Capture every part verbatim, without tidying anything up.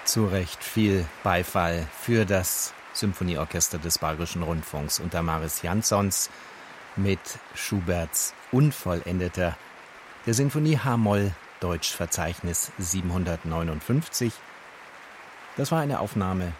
Zu Recht viel Beifall für das Symphonieorchester des Bayerischen Rundfunks unter Maris Jansons mit Schuberts Unvollendeter, der Sinfonie H-Moll, Deutschverzeichnis siebenhundertneunundfünfzig. Das war eine Aufnahme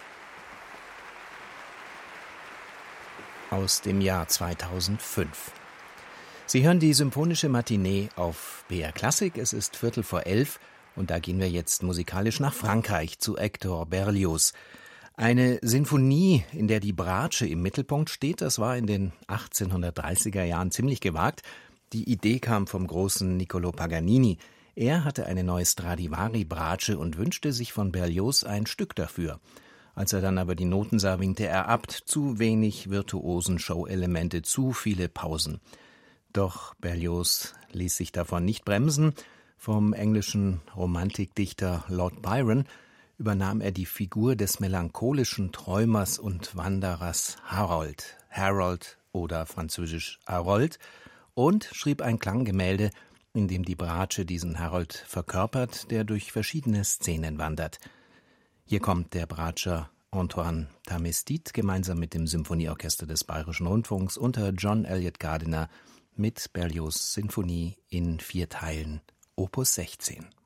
aus dem Jahr zweitausendfünf. Sie hören die Symphonische Matinee auf B R Klassik. Es ist Viertel vor elf und da gehen wir jetzt musikalisch nach Frankreich zu Hector Berlioz. Eine Sinfonie, in der die Bratsche im Mittelpunkt steht, das war in den achtzehnhundertdreißiger Jahren ziemlich gewagt. Die Idee kam vom großen Niccolò Paganini. Er hatte eine neue Stradivari-Bratsche und wünschte sich von Berlioz ein Stück dafür. Als er dann aber die Noten sah, winkte er ab. Zu wenig virtuosen Show-Elemente, zu viele Pausen. Doch Berlioz ließ sich davon nicht bremsen. Vom englischen Romantikdichter Lord Byron übernahm er die Figur des melancholischen Träumers und Wanderers Harold, Harold oder französisch Harold, und schrieb ein Klanggemälde, in dem die Bratsche diesen Harold verkörpert, der durch verschiedene Szenen wandert. Hier kommt der Bratscher Antoine Tamestit gemeinsam mit dem Symphonieorchester des Bayerischen Rundfunks unter John Eliot Gardiner mit Berlioz' Sinfonie in vier Teilen, Opus sechzehn.